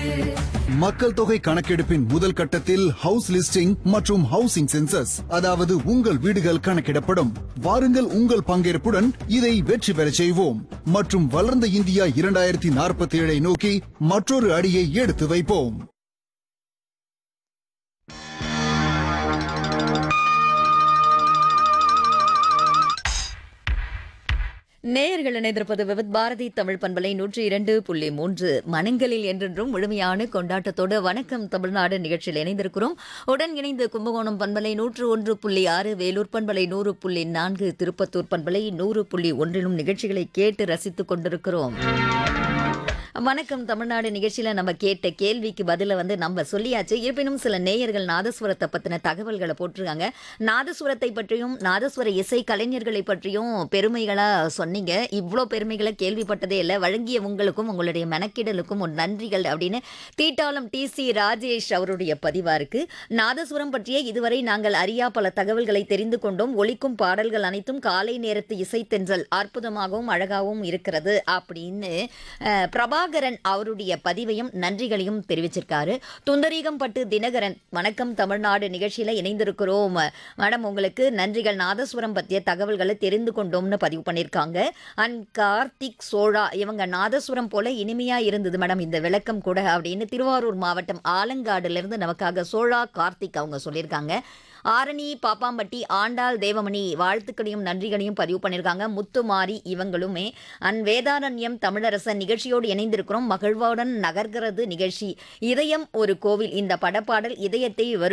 மக்கள் தொகை கணக்கெடுப்பின் முதல் கட்டத்தில் ஹவுஸ் லிஸ்டிங் மற்றும் ஹவுசிங் சென்சஸ், அதாவது உங்கள் வீடுகள் கணக்கிடப்படும். வாருங்கள், உங்கள் பங்கேற்புடன் இதை வெற்றி பெறச் செய்வோம் மற்றும் வளர்ந்த இந்தியா 2047 நோக்கி மற்றொரு அடியை எடுத்து வைப்போம். நேயர்கள் இணைந்திருப்பது விவித் பாரதி தமிழ் பண்பலை 102.3 மனங்களில் என்றென்றும் முழுமையான கொண்டாட்டத்தோடு வணக்கம் தமிழ்நாடு நிகழ்ச்சியில் இணைந்திருக்கிறோம். உடன் இணைந்து கும்பகோணம் பண்பலை 101.6, வேலூர் பண்பலை 100.4, திருப்பத்தூர் பண்பலை 100.1 நிகழ்ச்சிகளை கேட்டு ரசித்துக் கொண்டிருக்கிறோம். வணக்கம் தமிழ்நாடு நிகழ்ச்சியில நம்ம கேட்ட கேள்விக்கு பதில நம்ம சொல்லியாச்சு. இருப்பினும் சில நேயர்கள் நாதஸ்வரத்தை பத்தின தகவல்களை போட்டிருக்காங்க. நாதஸ்வரத்தை பற்றியும் நாதஸ்வர இசை கலைஞர்களை பற்றியும் பெருமைகளா சொன்னீங்க. இவ்வளோ பெருமைகளை கேள்விப்பட்டதே இல்லை. வழங்கிய உங்களுக்கும் உங்களுடைய மெனக்கிடலுக்கும் ஒரு நன்றிகள் அப்படின்னு தீட்டாளம் TC ராஜேஷ் அவருடைய பதிவா இருக்கு. நாதஸ்வரம் பற்றிய இதுவரை நாங்கள் அறியா பல தகவல்களை தெரிந்து கொண்டோம். ஒலிக்கும் பாடல்கள் அனைத்தும் காலை நேரத்து இசைத்தென்றல் அற்புதமாகவும் அழகாகவும் இருக்கிறது அப்படின்னு பிரபாகரன் அவருடைய பதிவையும் நன்றிகளையும் தெரிவிச்சிருக்காரு. துந்தரீகம் பட்டு தினகரன், வணக்கம் தமிழ்நாடு நிகழ்ச்சியில இணைந்திருக்கிறோம் மேடம், உங்களுக்கு நன்றிகள். நாதஸ்வரம் பற்றிய தகவல்களை தெரிந்து கொண்டோம்னு பதிவு பண்ணியிருக்காங்க. அண்ட் கார்த்திக் சோழா, இவங்க நாதஸ்வரம் போல இனிமையா இருந்தது மேடம் இந்த விளக்கம் கூட அப்படின்னு திருவாரூர் மாவட்டம் ஆலங்காடுல இருந்து நமக்காக சோழா கார்த்திக் அவங்க சொல்லியிருக்காங்க. ஆரணி பாப்பாம்பட்டி ஆண்டாள் தேவமணி வாழ்த்துக்களையும் நன்றிகளையும் பதிவு பண்ணியிருக்காங்க. முத்துமாரி இவங்களுமே. அண்ட் வேதாரண்யம் தமிழரசன், நிகழ்ச்சியோடு இணைந்திருக்கிறோம், மகிழ்வுடன் நகர்கிறது நிகழ்ச்சி. இதயம் ஒரு கோவில், இந்த படப்பாடல் இதயத்தை